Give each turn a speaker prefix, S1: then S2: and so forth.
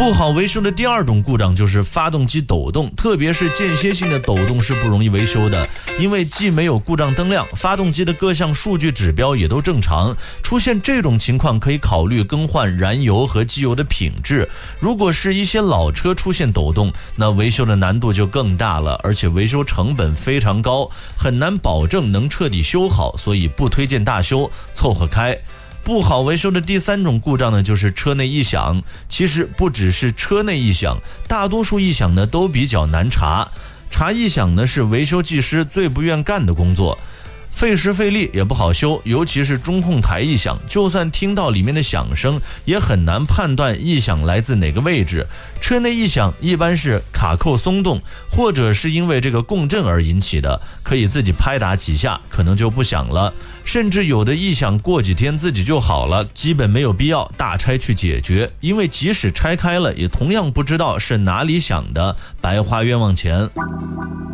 S1: 不好维修的第二种故障就是发动机抖动，特别是间歇性的抖动是不容易维修的，因为既没有故障灯亮，发动机的各项数据指标也都正常。出现这种情况可以考虑更换燃油和机油的品质。如果是一些老车出现抖动，那维修的难度就更大了，而且维修成本非常高，很难保证能彻底修好，所以不推荐大修，凑合开。不好维修的第三种故障呢，就是车内异响。其实不只是车内异响，大多数异响呢都比较难查。查异响呢是维修技师最不愿干的工作，费时费力也不好修，尤其是中控台异响，就算听到里面的响声，也很难判断异响来自哪个位置。车内异响一般是卡扣松动，或者是因为这个共振而引起的，可以自己拍打几下，可能就不响了。甚至有的异响过几天自己就好了，基本没有必要大拆去解决，因为即使拆开了，也同样不知道是哪里响的，白花冤枉钱。